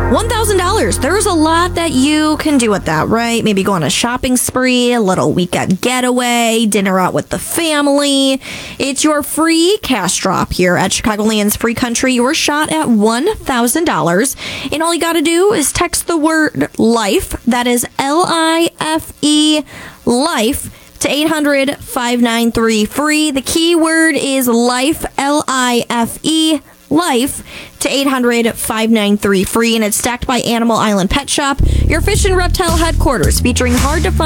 $1,000. There's a lot that you can do with that, right? Maybe go on a shopping spree, a little weekend getaway, dinner out with the family. It's your free cash drop here at Chicagoland's Free Country. Your shot at $1,000. And all you got to do is text the word LIFE, that is LIFE, LIFE, to 800-593-FREE. The keyword is LIFE, LIFE, LIFE, to 800-593-FREE. And it's stacked by Animal Island Pet Shop, your fish and reptile headquarters, featuring hard to find